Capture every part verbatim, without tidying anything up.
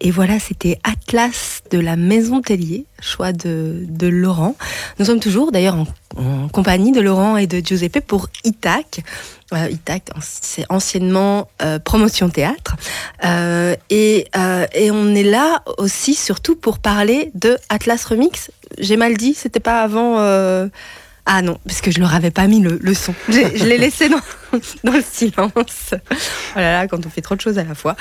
Et voilà, c'était Atlas de la Maison Tellier, choix de, de Laurent. Nous sommes toujours d'ailleurs en, en compagnie de Laurent et de Giuseppe pour I T A C. Euh, I T A C, c'est anciennement euh, Promotion Théâtre. Euh, et, euh, et on est là aussi surtout pour parler de Atlas Remix. J'ai mal dit, c'était pas avant... Euh... Ah non, parce que je leur avais pas mis le, le son. J'ai, je l'ai laissé dans, dans le silence. Oh là là, quand on fait trop de choses à la fois.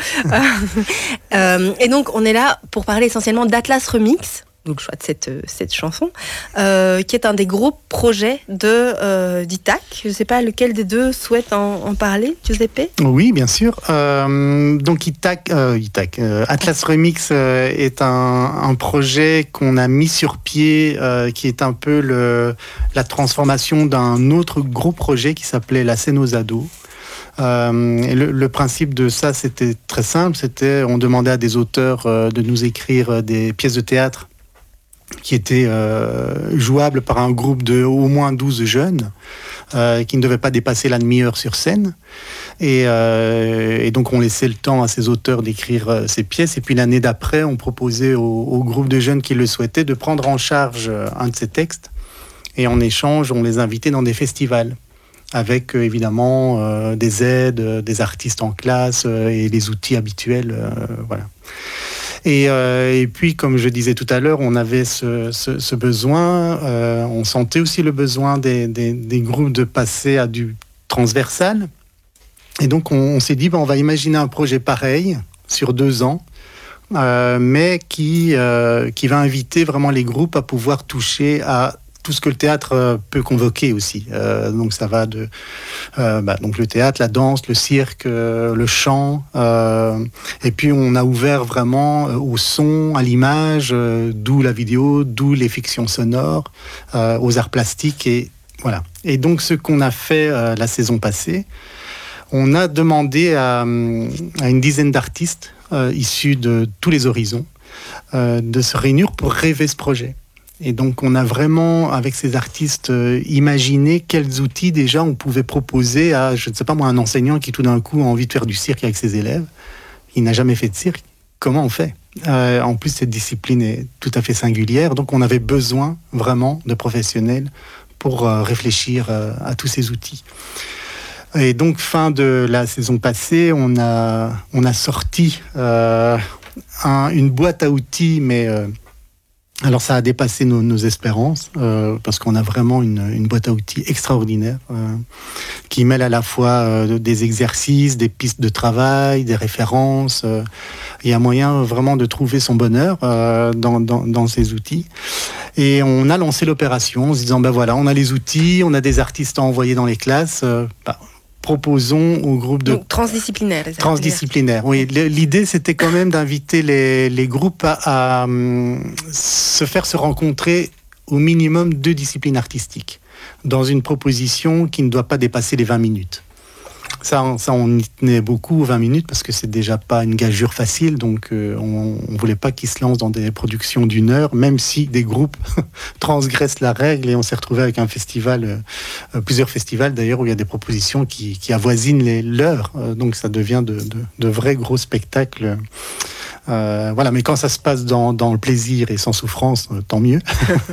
euh, et donc, on est là pour parler essentiellement d'Atlas Remix, donc le choix de cette, cette chanson, euh, qui est un des gros projets de, euh, d'I T A C. Je ne sais pas lequel des deux souhaite en, en parler, Giuseppe ? Oui, bien sûr. Euh, donc I T A C, euh, I T A C euh, Atlas Remix euh, est un, un projet qu'on a mis sur pied, euh, qui est un peu le, la transformation d'un autre gros projet qui s'appelait La Scène aux ados. Euh, et le, le principe de ça, c'était très simple. C'était, on demandait à des auteurs euh, de nous écrire des pièces de théâtre qui était euh, jouable par un groupe de au moins douze jeunes, euh, qui ne devaient pas dépasser la demi-heure sur scène. Et, euh, et donc, on laissait le temps à ces auteurs d'écrire euh, ces pièces. Et puis, l'année d'après, on proposait au, au groupe de jeunes qui le souhaitaient de prendre en charge euh, un de ces textes. Et en échange, on les invitait dans des festivals, avec euh, évidemment euh, des aides, euh, des artistes en classe euh, et les outils habituels. Euh, voilà. Et, euh, et puis, comme je disais tout à l'heure, on avait ce, ce, ce besoin, euh, on sentait aussi le besoin des, des, des groupes de passer à du transversal. Et donc, on, on s'est dit, ben, on va imaginer un projet pareil sur deux ans, euh, mais qui, euh, qui va inviter vraiment les groupes à pouvoir toucher à tout ce que le théâtre peut convoquer aussi. Euh, donc ça va de euh, bah, donc le théâtre, la danse, le cirque, euh, le chant. Euh, et puis on a ouvert vraiment euh, au son, à l'image, euh, d'où la vidéo, d'où les fictions sonores, euh, aux arts plastiques. Et voilà. Et donc ce qu'on a fait euh, la saison passée, on a demandé à, à une dizaine d'artistes euh, issus de tous les horizons euh, de se réunir pour rêver ce projet. Et donc, on a vraiment, avec ces artistes, euh, imaginé quels outils déjà on pouvait proposer à, je ne sais pas moi, un enseignant qui tout d'un coup a envie de faire du cirque avec ses élèves. Il n'a jamais fait de cirque. Comment on fait ? euh, En plus, cette discipline est tout à fait singulière. Donc, on avait besoin vraiment de professionnels pour euh, réfléchir euh, à tous ces outils. Et donc, fin de la saison passée, on a, on a sorti euh, un, une boîte à outils, mais... Euh, Alors ça a dépassé nos, nos espérances, euh, parce qu'on a vraiment une, une boîte à outils extraordinaire, euh, qui mêle à la fois euh, des exercices, des pistes de travail, des références. Euh, il y a moyen vraiment de trouver son bonheur euh, dans, dans, dans ces outils. Et on a lancé l'opération en se disant, ben voilà, on a les outils, on a des artistes à envoyer dans les classes, euh, bah, proposons au groupe de... Donc, transdisciplinaire. Transdisciplinaire, oui. L'idée, c'était quand même d'inviter les, les groupes à, à um, se faire se rencontrer au minimum deux disciplines artistiques dans une proposition qui ne doit pas dépasser les vingt minutes. Ça, ça, on y tenait beaucoup, vingt minutes, parce que c'est déjà pas une gageure facile, donc euh, on ne voulait pas qu'ils se lancent dans des productions d'une heure, même si des groupes transgressent la règle, et on s'est retrouvé avec un festival, euh, plusieurs festivals d'ailleurs, où il y a des propositions qui, qui avoisinent les l'heure, euh, donc ça devient de, de, de vrais gros spectacles. Euh, voilà, mais quand ça se passe dans, dans le plaisir et sans souffrance, euh, tant mieux.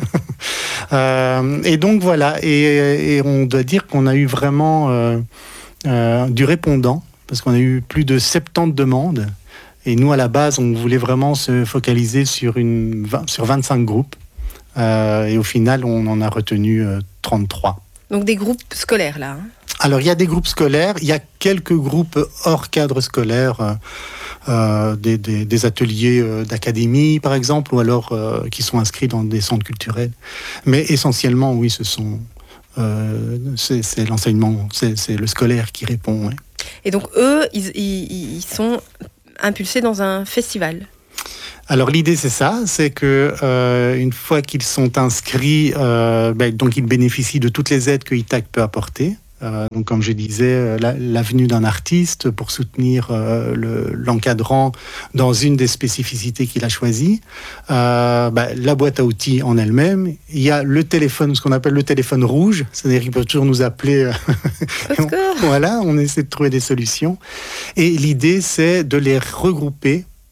euh, et donc voilà, et, et on doit dire qu'on a eu vraiment... Euh, Euh, du répondant, parce qu'on a eu plus de soixante-dix demandes, et nous à la base on voulait vraiment se focaliser sur, une, sur vingt-cinq groupes, euh, et au final on en a retenu euh, trente-trois. Donc des groupes scolaires là hein. Alors il y a des groupes scolaires, il y a quelques groupes hors cadre scolaire, euh, euh, des, des, des ateliers euh, d'académie par exemple, ou alors euh, qui sont inscrits dans des centres culturels, mais essentiellement oui ce sont... Euh, c'est, c'est l'enseignement, c'est, c'est le scolaire qui répond. Ouais. Et donc eux, ils, ils, ils sont impulsés dans un festival. Alors l'idée c'est ça, c'est que euh, une fois qu'ils sont inscrits, euh, ben, donc ils bénéficient de toutes les aides que I T A C peut apporter. Euh, donc comme je disais, la, la venue d'un artiste pour soutenir euh, le, l'encadrant dans une des spécificités qu'il a choisies, euh, bah, la boîte à outils en elle-même, il y a le téléphone, ce qu'on appelle le téléphone rouge, c'est-à-dire qu'il peut toujours nous appeler. on, voilà, on essaie de trouver des solutions. Et l'idée, c'est de les regrouper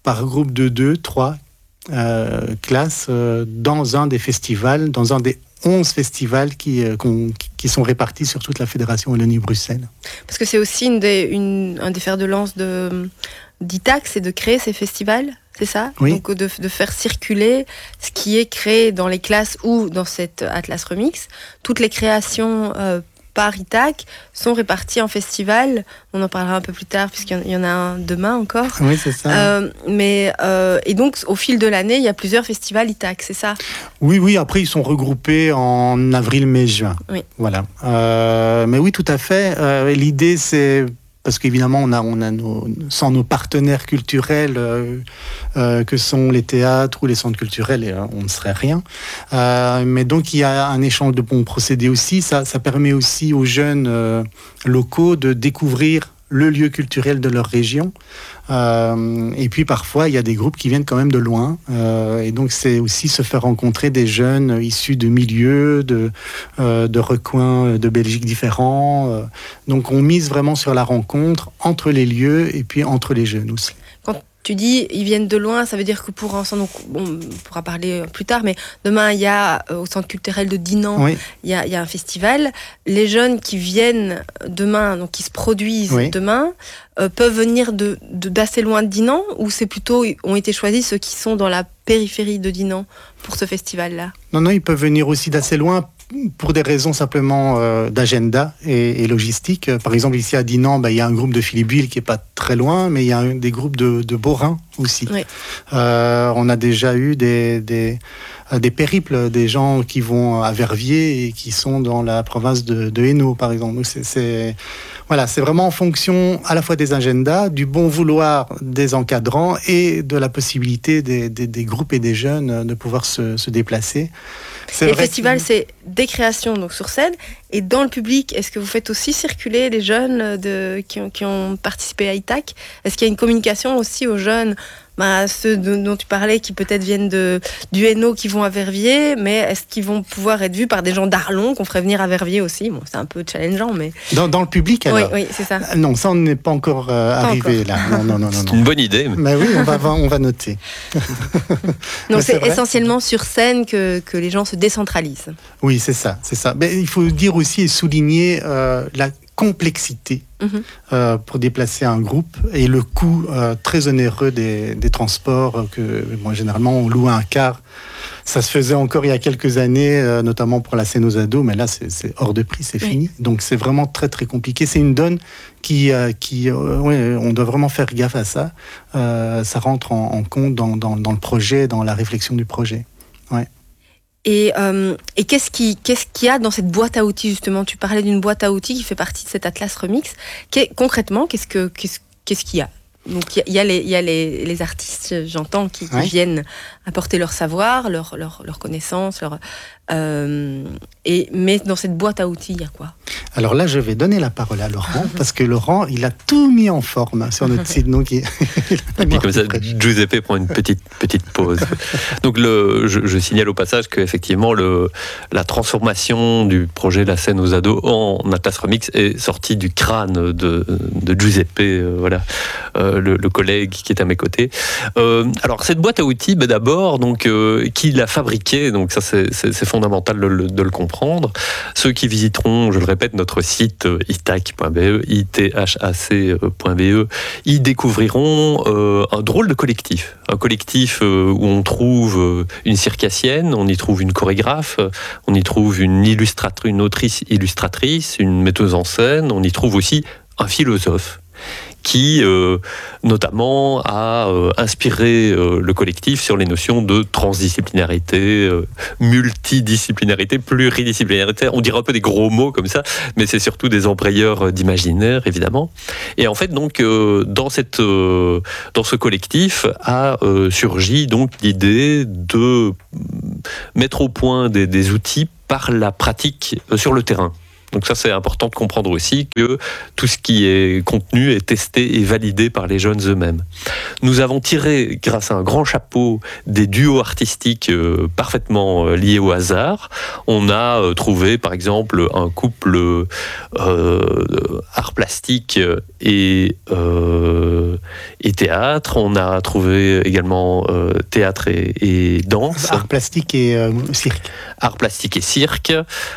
par groupe de deux, trois euh, classes euh, dans un des festivals, dans un des onze festivals qui, euh, qui sont répartis sur toute la Fédération Wallonie-Bruxelles. Parce que c'est aussi une des, une, un des fers de lance de, d'I T A C, c'est de créer ces festivals, c'est ça ? Oui. Donc de, de faire circuler ce qui est créé dans les classes ou dans cet Atlas Remix. Toutes les créations euh, par I T A C sont réparties en festivals. On en parlera un peu plus tard puisqu'il y en a un demain encore. Oui, c'est ça. Euh, mais, euh, et donc, au fil de l'année, il y a plusieurs festivals I T A C, c'est ça ? Oui, oui, après, ils sont regroupés en avril, mai, juin. Oui. Voilà. Euh, mais oui, tout à fait. Euh, l'idée, c'est... Parce qu'évidemment, on a, on a nos, sans nos partenaires culturels, euh, euh, que sont les théâtres ou les centres culturels, et, euh, on ne serait rien. Euh, mais donc, il y a un échange de bons procédés aussi. Ça, ça permet aussi aux jeunes euh, locaux de découvrir le lieu culturel de leur région. Euh, et puis parfois, il y a des groupes qui viennent quand même de loin. Euh, et donc, c'est aussi se faire rencontrer des jeunes issus de milieux, de, euh, de recoins de Belgique différents. Euh, donc, on mise vraiment sur la rencontre entre les lieux et puis entre les jeunes aussi. Quand tu dis ils viennent de loin, ça veut dire que pour ensemble, donc, bon, on pourra parler plus tard, mais demain, il y a euh, au centre culturel de Dinan, Oui. il y a, il y a un festival. Les jeunes qui viennent demain, donc qui se produisent Oui. demain, euh, peuvent venir de, de, d'assez loin de Dinan, ou c'est plutôt, ont été choisis ceux qui sont dans la périphérie de Dinan pour ce festival-là ? Non, non, ils peuvent venir aussi d'assez loin pour des raisons simplement euh, d'agenda et, et logistique. Par exemple, ici à Dinan, bah, il y a un groupe de Philippeville qui n'est pas très loin, mais il y a un, des groupes de, de Beaurain aussi. Oui. Euh, on a déjà eu des, des, des périples, des gens qui vont à Verviers et qui sont dans la province de, de Hainaut, par exemple. Donc c'est, c'est, voilà, c'est vraiment en fonction à la fois des agendas, du bon vouloir des encadrants et de la possibilité des, des, des groupes et des jeunes de pouvoir se, se déplacer. C'est et le vrai festival, que... c'est des créations donc sur scène. Et dans le public, est-ce que vous faites aussi circuler les jeunes de, qui, ont, qui ont participé à I T A C ? Est-ce qu'il y a une communication aussi aux jeunes, bah, ceux de, dont tu parlais qui peut-être viennent de, du Hainaut, qui vont à Verviers, mais est-ce qu'ils vont pouvoir être vus par des gens d'Arlon qu'on ferait venir à Verviers aussi ? Bon, c'est un peu challengeant, mais... Dans, dans le public, alors ? Oui, oui, c'est ça. Non, ça, on n'est pas encore euh, pas arrivé encore. là. Non, non, non, non, C'est non. une bonne idée. Mais oui, on va, on va noter. Donc c'est c'est vrai. essentiellement sur scène que, que les gens se décentralisent. Oui, c'est ça, c'est ça. Mais il faut dire aussi et souligner euh, la complexité Mhm. euh, pour déplacer un groupe et le coût euh, très onéreux des, des transports que, bon, généralement, on loue un car. Ça se faisait encore il y a quelques années, euh, notamment pour la scène aux ados, mais là, c'est, c'est hors de prix, c'est Oui. fini. Donc, c'est vraiment très, très compliqué. C'est une donne qui... Euh, qui euh, ouais, on doit vraiment faire gaffe à ça. Euh, ça rentre en, en compte dans, dans, dans le projet, dans la réflexion du projet. Ouais. Et, euh, et qu'est-ce, qui, qu'est-ce qu'il y a dans cette boîte à outils, justement ? Tu parlais d'une boîte à outils qui fait partie de cet Atlas Remix. Qu'est, concrètement, qu'est-ce, que, qu'est-ce, qu'est-ce qu'il y a ? Donc, il y a, il y a, les, il y a les, les artistes, j'entends, qui, qui Ouais. viennent apporter leur savoir, leur, leur, leur connaissance. Leur, euh, et, mais dans cette boîte à outils, il y a quoi ? Alors là, je vais donner la parole à Laurent, parce que Laurent, il a tout mis en forme sur notre site. Donc, il... Et puis comme ça, Giuseppe prend une petite, petite pause. Donc le, je, je signale au passage qu'effectivement, le, la transformation du projet La scène aux ados en Atlas Remix est sortie du crâne de, de Giuseppe, euh, voilà, euh, le, le collègue qui est à mes côtés. Euh, alors cette boîte à outils, ben d'abord, donc, euh, qui l'a fabriquée, donc ça c'est, c'est, c'est fondamental de le, de le comprendre. Ceux qui visiteront, je le répète, notre site euh, itac point b e, i t h a c point b e, y découvriront euh, un drôle de collectif. Un collectif euh, où on trouve euh, une circassienne, on y trouve une chorégraphe, euh, on y trouve une illustratrice, une autrice illustratrice, une metteuse en scène, on y trouve aussi un philosophe qui, euh, notamment, a euh, inspiré euh, le collectif sur les notions de transdisciplinarité, euh, multidisciplinarité, pluridisciplinarité. On dirait un peu des gros mots comme ça, mais c'est surtout des embrayeurs d'imaginaire, évidemment. Et en fait, donc, euh, dans, cette, euh, dans ce collectif a euh, surgi donc l'idée de mettre au point des, des outils par la pratique euh, sur le terrain. Donc ça, c'est important de comprendre aussi que tout ce qui est contenu est testé et validé par les jeunes eux-mêmes. Nous avons tiré, grâce à un grand chapeau, des duos artistiques euh, parfaitement euh, liés au hasard. On a euh, trouvé, par exemple, un couple euh, art plastique et, euh, et théâtre. On a trouvé également euh, théâtre et, et danse. Art plastique et euh, cirque. Art plastique et cirque.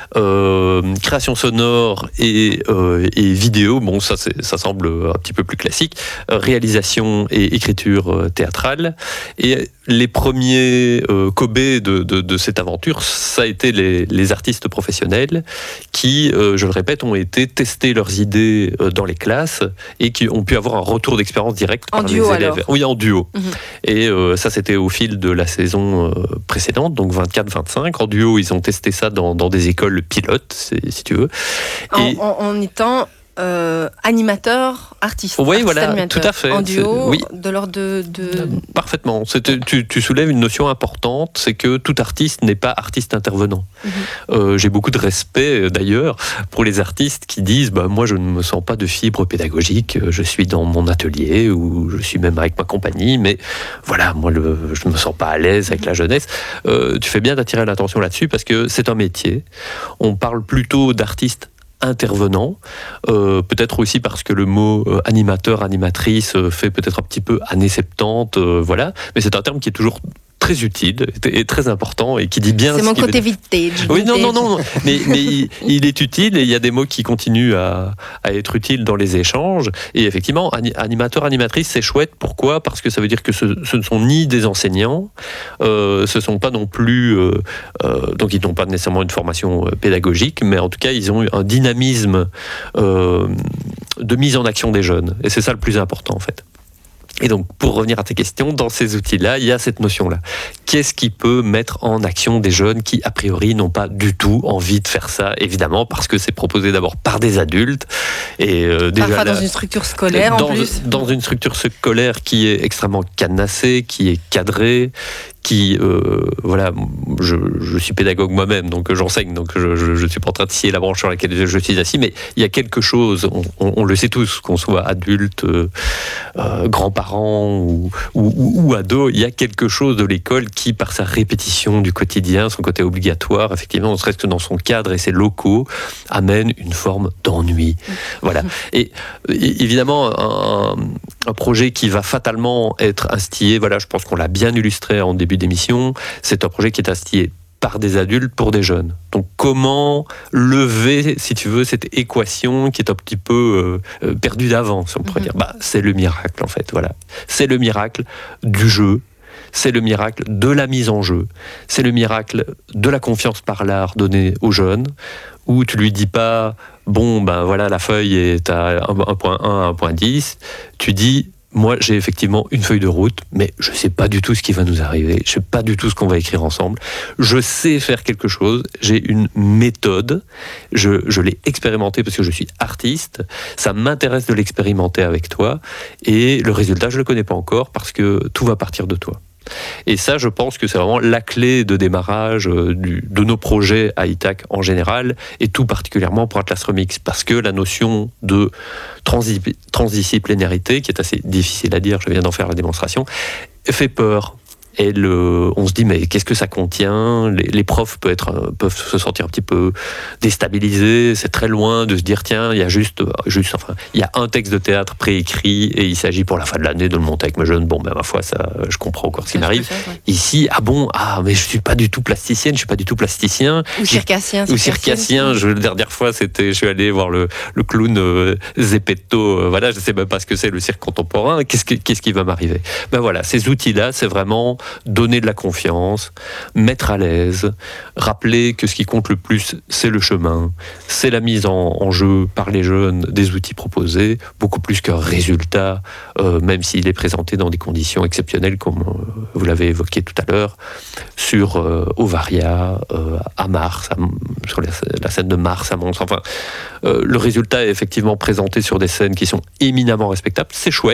Euh, création sonore et, euh, et vidéo. Bon, ça, c'est, ça semble un petit peu plus classique. Euh, réalisation et écriture euh, théâtrale. Et les premiers euh, Kobe de, de, de cette aventure, ça a été les, les artistes professionnels qui, euh, je le répète, ont été tester leurs idées euh, dans les classes et qui ont pu avoir un retour d'expérience direct en par duo, les élèves. Alors. Oui, en duo. Mmh. Et euh, ça, c'était au fil de la saison euh, précédente, donc vingt-quatre vingt-cinq. En duo, ils ont testé ça dans, dans des écoles pilotes, si tu veux. Et en, en, en étant euh, animateur, artiste. Oui, artiste voilà, animateur. tout à fait. En duo, oui. de l'ordre de, de... Parfaitement. C'était, tu, tu soulèves une notion importante, c'est que tout artiste n'est pas artiste intervenant. Mmh. Euh, j'ai beaucoup de respect, d'ailleurs, pour les artistes qui disent bah, « moi, je ne me sens pas de fibre pédagogique, je suis dans mon atelier ou je suis même avec ma compagnie, mais voilà, moi, le, je ne me sens pas à l'aise avec mmh. la jeunesse. Euh, » Tu fais bien d'attirer l'attention là-dessus parce que c'est un métier. On parle plutôt d'artistes intervenant, euh, peut-être aussi parce que le mot euh, animateur, animatrice euh, fait peut-être un petit peu années soixante-dix, euh, voilà, mais c'est un terme qui est toujours très utile et très important et qui dit bien... C'est ce mon côté veut... vintage. Oui, non, non, non, mais, mais il, il est utile et il y a des mots qui continuent à, à être utiles dans les échanges. Et effectivement, animateur, animatrice, c'est chouette. Pourquoi ? Parce que ça veut dire que ce, ce ne sont ni des enseignants, euh, ce ne sont pas non plus... Euh, euh, donc ils n'ont pas nécessairement une formation pédagogique, mais en tout cas, ils ont un dynamisme euh, de mise en action des jeunes. Et c'est ça le plus important, en fait. Et donc, pour revenir à tes questions, dans ces outils-là, il y a cette notion-là. Qu'est-ce qui peut mettre en action des jeunes qui, a priori, n'ont pas du tout envie de faire ça, évidemment, parce que c'est proposé d'abord par des adultes. Et euh, déjà Parfois là, dans une structure scolaire, dans, en plus. Dans une structure scolaire qui est extrêmement cadenassée, qui est cadrée, qui, euh, voilà, je, je suis pédagogue moi-même, donc j'enseigne, donc je ne suis pas en train de scier la branche sur laquelle je suis assis, mais il y a quelque chose, on, on, on le sait tous, qu'on soit adulte, euh, euh, grands-parents ou, ou, ou ados, il y a quelque chose de l'école qui, par sa répétition du quotidien, son côté obligatoire, effectivement, on serait que dans son cadre et ses locaux, amène une forme d'ennui. Mmh. Voilà. Et, et évidemment, un, un projet qui va fatalement être instillé, voilà, je pense qu'on l'a bien illustré en début d'émission, c'est un projet qui est instillé par des adultes pour des jeunes. Donc comment lever, si tu veux, cette équation qui est un petit peu euh, perdue d'avance, on pourrait mmh. dire. Bah, c'est le miracle, en fait. Voilà. C'est le miracle du jeu, c'est le miracle de la mise en jeu, c'est le miracle de la confiance par l'art donnée aux jeunes, où tu lui dis pas, bon, ben voilà, la feuille est à un point un, un point dix, tu dis, moi, j'ai effectivement une feuille de route, mais je ne sais pas du tout ce qui va nous arriver. Je ne sais pas du tout ce qu'on va écrire ensemble. Je sais faire quelque chose. J'ai une méthode. Je, je l'ai expérimenté parce que je suis artiste. Ça m'intéresse de l'expérimenter avec toi. Et le résultat, je ne le connais pas encore parce que tout va partir de toi. Et ça, je pense que c'est vraiment la clé de démarrage du, de nos projets à I T A C en général, et tout particulièrement pour Atlas Remix, parce que la notion de transi, transdisciplinarité, qui est assez difficile à dire, je viens d'en faire la démonstration, fait peur. Et le, on se dit, mais qu'est-ce que ça contient ? les, les profs peuvent, être, peuvent se sentir un petit peu déstabilisés. C'est très loin de se dire, tiens, il y a juste, juste enfin, il y a un texte de théâtre préécrit et il s'agit pour la fin de l'année de le monter avec mes jeunes. Bon, ben, ma foi, ça, je comprends encore ce qui m'arrive. Faire, ouais. Ici, ah bon, ah, mais je suis pas du tout plasticienne, je suis pas du tout plasticien. Ou circassien. Ou circassien. Je, la dernière fois, c'était, je suis allé voir le, le clown euh, Zeppetto. Euh, voilà, je sais même pas ce que c'est le cirque contemporain. Qu'est-ce qui, qu'est-ce qui va m'arriver ? Ben voilà, ces outils-là, c'est vraiment donner de la confiance, mettre à l'aise, rappeler que ce qui compte le plus, c'est le chemin, c'est la mise en, en jeu par les jeunes des outils proposés, beaucoup plus qu'un résultat, euh, même s'il est présenté dans des conditions exceptionnelles, comme euh, vous l'avez évoqué tout à l'heure, sur euh, Ovaria, euh, à Mars, à, sur la, la scène de Mars à Mons. Enfin, euh, le résultat est effectivement présenté sur des scènes qui sont éminemment respectables, c'est chouette.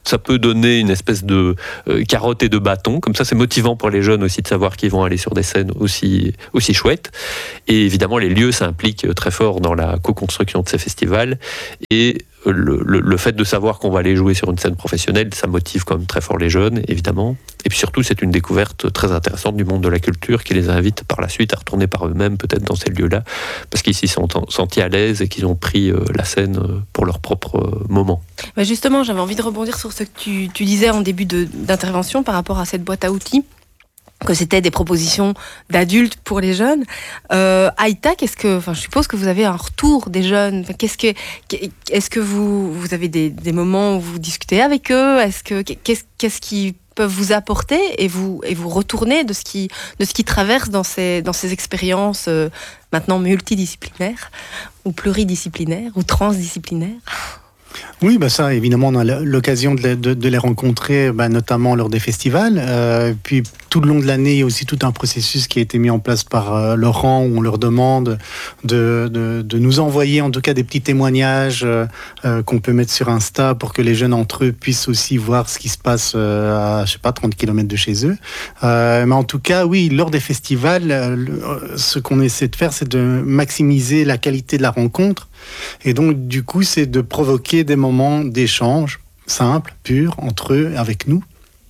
ça peut donner une espèce de euh, carotte et de bâton. Comme ça, c'est motivant pour les jeunes aussi de savoir qu'ils vont aller sur des scènes aussi, aussi chouettes. Et évidemment, les lieux, ça implique très fort dans la co-construction de ces festivals. Et le, le, le fait de savoir qu'on va aller jouer sur une scène professionnelle, ça motive quand même très fort les jeunes, évidemment. Et puis surtout, c'est une découverte très intéressante du monde de la culture qui les invite par la suite à retourner par eux-mêmes peut-être dans ces lieux-là, parce qu'ils s'y sont sentis à l'aise et qu'ils ont pris euh, la scène pour leur propre euh, moment. Bah justement, j'avais envie de rebondir sur ce que tu, tu disais en début de, d'intervention par rapport à cette boîte à outils, que c'était des propositions d'adultes pour les jeunes. Euh, à Itac, est-ce que, enfin, je suppose que vous avez un retour des jeunes. Enfin, qu'est-ce que, est-ce que vous, vous avez des, des moments où vous discutez avec eux? Est-ce que, qu'est-ce, qu'est-ce qu'ils peuvent vous apporter et vous, et vous retourner de ce qui, de ce qui traverse dans ces, dans ces expériences euh, maintenant multidisciplinaires ou pluridisciplinaires ou transdisciplinaires? Oui, bah ça, évidemment, on a l'occasion de les, de, de les rencontrer, bah, notamment lors des festivals. Euh, puis tout le long de l'année, il y a aussi tout un processus qui a été mis en place par euh, Laurent, où on leur demande de, de, de nous envoyer en tout cas des petits témoignages euh, euh, qu'on peut mettre sur Insta pour que les jeunes entre eux puissent aussi voir ce qui se passe euh, à, je sais pas, trente kilomètres de chez eux. Euh, mais en tout cas, oui, lors des festivals, euh, ce qu'on essaie de faire, c'est de maximiser la qualité de la rencontre. Et donc, du coup, c'est de provoquer des moments d'échange simples, purs, entre eux, avec nous.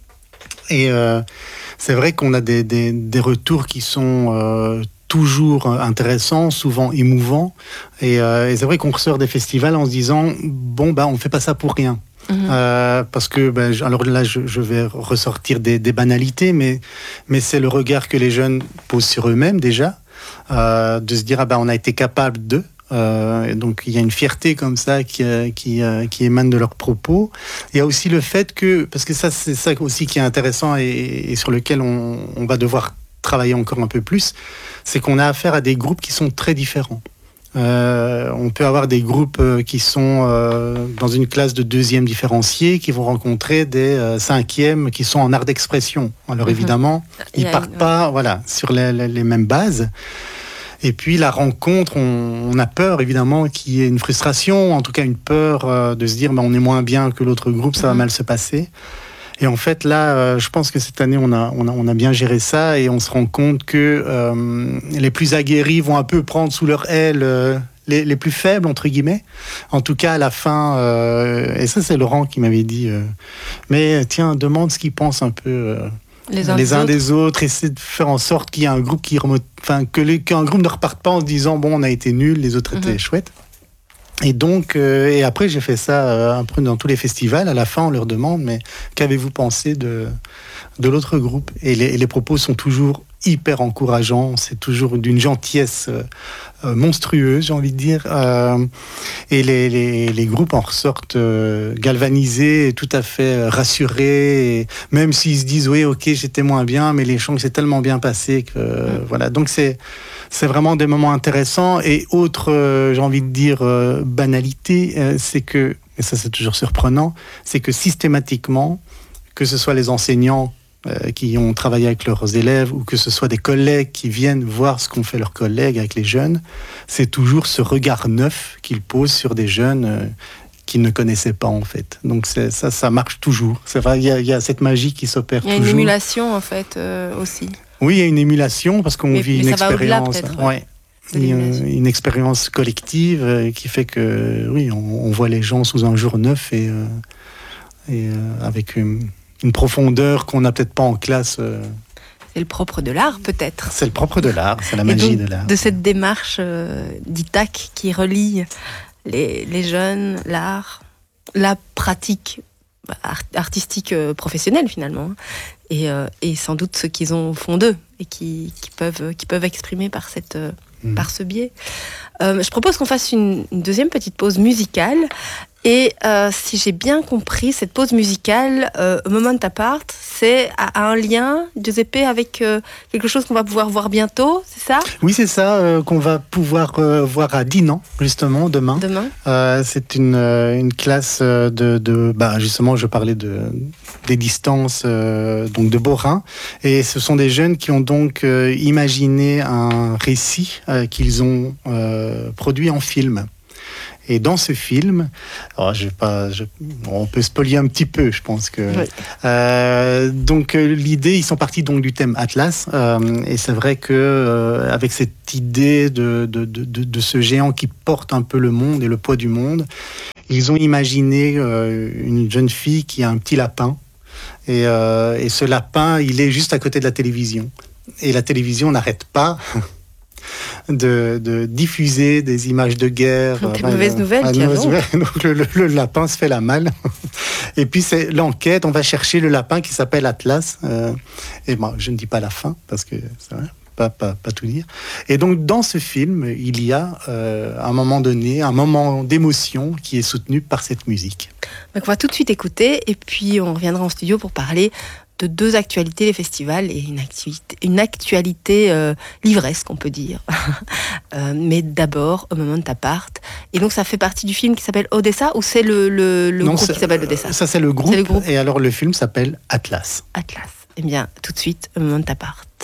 Et euh, c'est vrai qu'on a des, des, des retours qui sont euh, toujours intéressants, souvent émouvants. Et, euh, et c'est vrai qu'on ressort des festivals en se disant « Bon, bah, on ne fait pas ça pour rien ». Mmh. Euh, parce que, ben, alors là, je, je vais ressortir des, des banalités, mais, mais c'est le regard que les jeunes posent sur eux-mêmes déjà, euh, de se dire « Ah ben, on a été capable de ». Euh, donc il y a une fierté comme ça qui, qui, qui émane de leurs propos. Il y a aussi le fait que, parce que ça c'est ça aussi qui est intéressant et, et sur lequel on, on va devoir travailler encore un peu plus, c'est qu'on a affaire à des groupes qui sont très différents. Euh, on peut avoir des groupes qui sont euh, dans une classe de deuxième différenciée qui vont rencontrer des euh, cinquièmes qui sont en art d'expression. Alors mmh. évidemment, ils partent une... pas voilà, sur les, les, les mêmes bases. Et puis la rencontre, on, on a peur évidemment qu'il y ait une frustration, en tout cas une peur euh, de se dire bah, on est moins bien que l'autre groupe, ça mmh. va mal se passer. Et en fait là, euh, je pense que cette année on a, on, a, on a bien géré ça et on se rend compte que euh, les plus aguerris vont un peu prendre sous leur aile euh, les, les plus faibles, entre guillemets. En tout cas à la fin, euh, et ça c'est Laurent qui m'avait dit, euh, mais tiens, demande ce qu'ils pensent un peu... Euh, Les uns, les uns des autres, essayer de faire en sorte qu'il y ait un groupe qui remonte, enfin que les, qu'un groupe ne reparte pas en se disant bon on a été nuls, les autres étaient mm-hmm. chouettes. Et donc euh, et après j'ai fait ça euh, un peu dans tous les festivals. À la fin on leur demande mais qu'avez-vous pensé de de l'autre groupe et les, et les propos sont toujours hyper encourageants, c'est toujours d'une gentillesse euh, euh, monstrueuse, j'ai envie de dire. Euh, et les, les, les groupes en ressortent euh, galvanisés, tout à fait rassurés, et même s'ils se disent oui, ok, j'étais moins bien, mais l'échange s'est tellement bien passé que euh, voilà. Donc c'est c'est vraiment des moments intéressants. Et autre, euh, j'ai envie de dire euh, banalité, euh, c'est que, et ça c'est toujours surprenant, c'est que systématiquement, que ce soit les enseignants qui ont travaillé avec leurs élèves ou que ce soit des collègues qui viennent voir ce qu'ont fait leurs collègues avec les jeunes, c'est toujours ce regard neuf qu'ils posent sur des jeunes euh, qu'ils ne connaissaient pas en fait. Donc c'est, ça, ça marche toujours. C'est vrai, il y a, il y a cette magie qui s'opère toujours. Il y a toujours. Une émulation en fait euh, aussi. Oui, il y a une émulation parce qu'on mais, vit mais une ça expérience. Va au-delà, ouais. Une, une expérience collective euh, qui fait que oui, on, on voit les gens sous un jour neuf et, euh, et euh, avec une une profondeur qu'on n'a peut-être pas en classe. Euh... C'est le propre de l'art, peut-être. C'est le propre de l'art, c'est la magie donc, de l'art. De cette démarche euh, d'Itac qui relie les, les jeunes, l'art, la pratique art- artistique euh, professionnelle, finalement, et, euh, et sans doute ce qu'ils ont au fond d'eux et qui, qui, peuvent, qui peuvent exprimer par, cette, euh, mmh. par ce biais. Euh, je propose qu'on fasse une, une deuxième petite pause musicale. Et euh, si j'ai bien compris, cette pause musicale, euh, Moment Apart, c'est a, a un lien, Giuseppe, avec euh, quelque chose qu'on va pouvoir voir bientôt, c'est ça ? Oui, c'est ça, euh, qu'on va pouvoir euh, voir à Dinan, justement, demain. Demain. Euh, c'est une, euh, une classe de, de... Bah, justement, je parlais de, des distances, euh, donc de Borin. Et ce sont des jeunes qui ont donc euh, imaginé un récit euh, qu'ils ont euh, produit en film. Et dans ce film, alors je vais pas, je, on peut spoiler un petit peu, je pense que. Oui. Euh, donc l'idée, ils sont partis donc du thème Atlas, euh, et c'est vrai que euh, avec cette idée de, de, de, de, de ce géant qui porte un peu le monde et le poids du monde, ils ont imaginé euh, une jeune fille qui a un petit lapin, et, euh, et ce lapin, il est juste à côté de la télévision, et la télévision n'arrête pas. De, de diffuser des images de guerre. Des euh, mauvaises nouvelles euh, qui nouvelles. Donc le, le, le lapin se fait la malle. Et puis c'est l'enquête, on va chercher le lapin qui s'appelle Atlas. Euh, et moi, bon, je ne dis pas la fin, parce que ça va pas, pas, pas tout dire. Et donc dans ce film, il y a euh, à un moment donné, un moment d'émotion qui est soutenu par cette musique. Donc on va tout de suite écouter, et puis on reviendra en studio pour parler de deux actualités, les festivals et une, activité, une actualité euh, livresque, on peut dire. euh, mais d'abord, A Moment Apart. Et donc, ça fait partie du film qui s'appelle Odessa, ou c'est le, le, le non, groupe qui s'appelle Odessa? Ça, c'est le groupe, c'est le groupe. Et alors, le film s'appelle Atlas. Atlas. Eh bien, tout de suite, A Moment Apart.